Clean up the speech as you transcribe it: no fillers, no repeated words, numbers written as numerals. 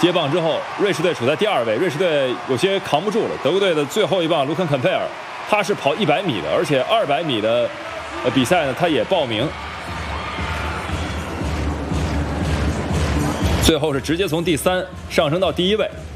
接棒之后，瑞士队处在第2位，瑞士队有些扛不住了。德国队的最后一棒卢肯·坎佩尔，他是跑100米的，而且200米的比赛呢，他也报名。最后是直接从第3上升到第1位。